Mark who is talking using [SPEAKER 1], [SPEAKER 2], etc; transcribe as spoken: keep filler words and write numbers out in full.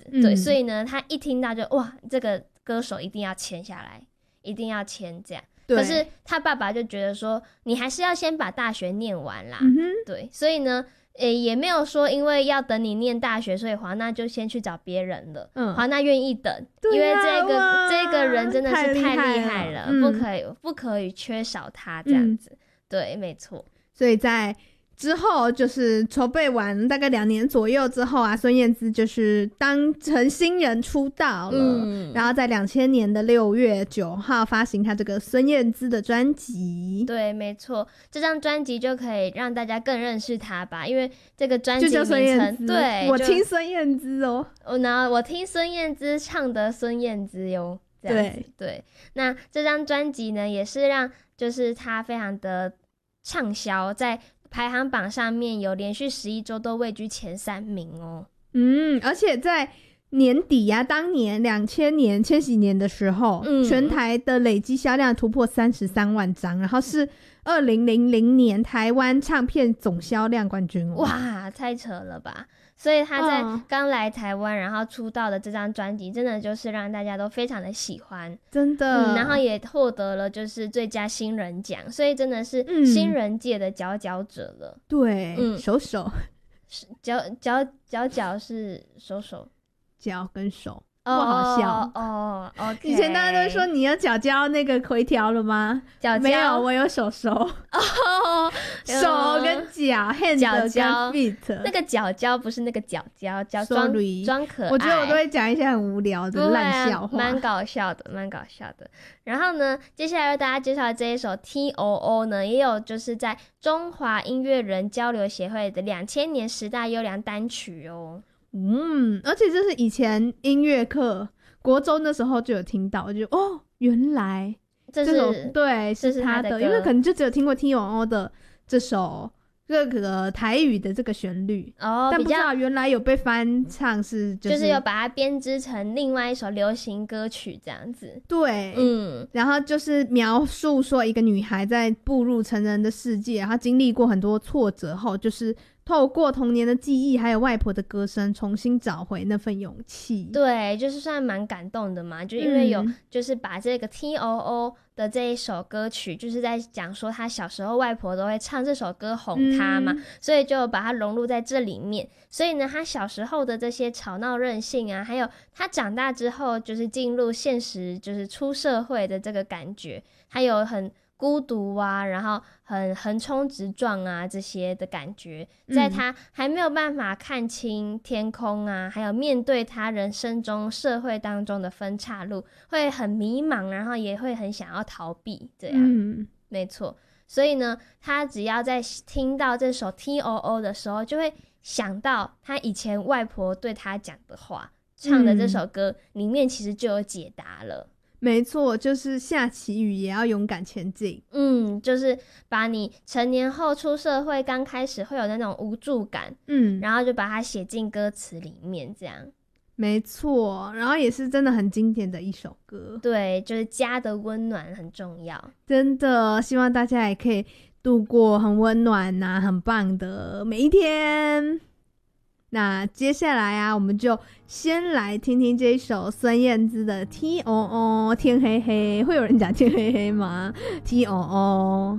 [SPEAKER 1] 嗯、
[SPEAKER 2] 对，所以呢他一听到就哇这个歌手一定要签下来，一定要签这样。可是他爸爸就觉得说你还是要先把大学念完啦、
[SPEAKER 1] 嗯、
[SPEAKER 2] 对，所以呢诶也没有说因为要等你念大学所以华纳就先去找别人了、嗯、华纳愿意等、啊、因为这个这个人真的是太厉害了、嗯、不可以不可以缺少他这样子、嗯、对没错。
[SPEAKER 1] 所以在之后就是筹备完大概两年左右之后啊，孙燕姿就是当成新人出道了、嗯、然后在两千年的六月九号发行她这个孙燕姿的专辑。
[SPEAKER 2] 对没错，这张专辑就可以让大家更认识她吧，因为这个专辑
[SPEAKER 1] 名称
[SPEAKER 2] 对
[SPEAKER 1] 我听孙燕姿哦，
[SPEAKER 2] 然后我听孙燕姿唱的孙燕姿哟，这样子。 对, 对那这张专辑呢也是让就是她非常的畅销，在排行榜上面有连续十一周都位居前三名哦。
[SPEAKER 1] 嗯，而且在年底啊，当年两千年千禧年的时候、嗯、全台的累积销量突破三十三万张，然后是二零零零年台湾唱片总销量冠军哦。
[SPEAKER 2] 哇，太扯了吧。所以他在刚来台湾、哦、然后出道的这张专辑真的就是让大家都非常的喜欢，
[SPEAKER 1] 真的、
[SPEAKER 2] 嗯、然后也获得了就是最佳新人奖，所以真的是新人界的佼佼者了、
[SPEAKER 1] 嗯、对、嗯、手手
[SPEAKER 2] 佼佼佼佼是手手
[SPEAKER 1] 脚跟手不好笑
[SPEAKER 2] 哦。哦 OK，
[SPEAKER 1] 以前大家都说你有脚脚那个回调了吗？
[SPEAKER 2] 脚
[SPEAKER 1] 没有，我有手手哦，手跟脚 hand 跟 feet，
[SPEAKER 2] 那个脚脚不是那个脚脚脚装装可爱。
[SPEAKER 1] 我觉得我都会讲一些很无聊的烂笑话，
[SPEAKER 2] 蛮、啊、搞笑的蛮搞笑的。然后呢接下来为大家介绍的这一首 T O O 呢也有就是在中华音乐人交流协会的两千年十大优良单曲哦。
[SPEAKER 1] 嗯，而且这是以前音乐课国中的时候就有听到，我就哦原来
[SPEAKER 2] 这是
[SPEAKER 1] 这首对是他 的,
[SPEAKER 2] 的
[SPEAKER 1] 因为可能就只有听过 T O O 的这首这个台语的这个旋律哦，但不知道原来有被翻唱是、就是、
[SPEAKER 2] 就是有把它编织成另外一首流行歌曲这样子。
[SPEAKER 1] 对，嗯，然后就是描述说一个女孩在步入成人的世界，然后经历过很多挫折后，就是透过童年的记忆还有外婆的歌声重新找回那份勇气。对，
[SPEAKER 2] 就是算蛮感动的嘛，就因为有就是把这个 T O O 的这一首歌曲就是在讲说他小时候外婆都会唱这首歌哄他嘛、嗯、所以就把它融入在这里面。所以呢他小时候的这些吵闹任性啊，还有他长大之后就是进入现实就是出社会的这个感觉，还有很孤独啊，然后很横冲直撞啊这些的感觉，在他还没有办法看清天空啊、嗯、还有面对他人生中社会当中的分岔路会很迷茫，然后也会很想要逃避这样、嗯、没错。所以呢他只要在听到这首 T O O 的时候就会想到他以前外婆对他讲的话，唱的这首歌里面其实就有解答了。
[SPEAKER 1] 没错，就是下起雨也要勇敢前进。
[SPEAKER 2] 嗯，就是把你成年后出社会刚开始会有那种无助感，嗯，然后就把它写进歌词里面这样。
[SPEAKER 1] 没错，然后也是真的很经典的一首歌。
[SPEAKER 2] 对，就是家的温暖很重要，
[SPEAKER 1] 真的希望大家也可以度过很温暖啊很棒的每一天。那接下来啊我们就先来听听这一首孙燕姿的 T O O 天黑黑，会有人讲天黑黑吗？ T O O